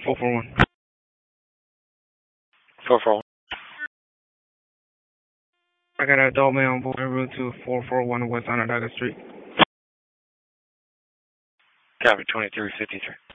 441. 441. I got an adult male on board route to 441 West Onondaga Street. Copy 2353.